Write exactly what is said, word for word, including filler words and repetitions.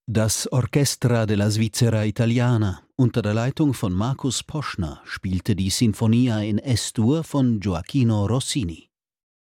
Das Orchestra della Svizzera Italiana unter der Leitung von Markus Poschner spielte die Sinfonia in Es-Dur von Gioachino Rossini.